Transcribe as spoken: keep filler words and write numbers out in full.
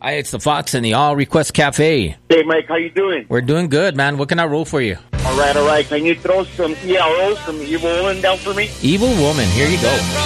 Hi, it's the Fox and the All Request Cafe. Hey, Mike, how you doing? We're doing good, man. What can I roll for you? All right, all right. Can you throw some E L O, some Evil Woman down for me? Evil Woman. Here you go.